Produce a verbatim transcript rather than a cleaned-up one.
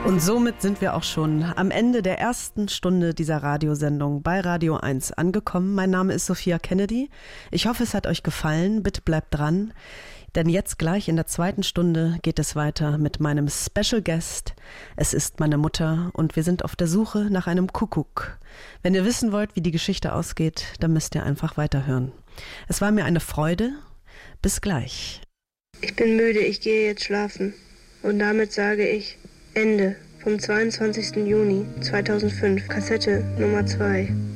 Und somit sind wir auch schon am Ende der ersten Stunde dieser Radiosendung bei Radio eins angekommen. Mein Name ist Sophia Kennedy. Ich hoffe, es hat euch gefallen. Bitte bleibt dran, denn jetzt gleich in der zweiten Stunde geht es weiter mit meinem Special Guest. Es ist meine Mutter und wir sind auf der Suche nach einem Kuckuck. Wenn ihr wissen wollt, wie die Geschichte ausgeht, dann müsst ihr einfach weiterhören. Es war mir eine Freude. Bis gleich. Ich bin müde, ich gehe jetzt schlafen. Und damit sage ich Ende vom zweiundzwanzigsten Juni zweitausendfünf, Kassette Nummer zwei.